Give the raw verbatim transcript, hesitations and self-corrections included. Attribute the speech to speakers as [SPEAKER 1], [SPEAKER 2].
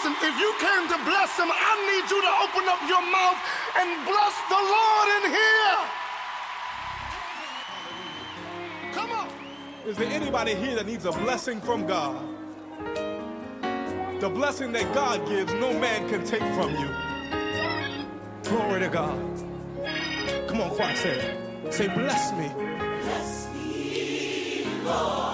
[SPEAKER 1] Listen, if you came to bless him, I need you to open up your mouth and bless the Lord in here. Come on.
[SPEAKER 2] Is there anybody here that needs a blessing from God? The blessing that God gives, no man can take from you. Glory to God. Come on, choir, say it. Say, bless me.
[SPEAKER 3] Bless me, Lord.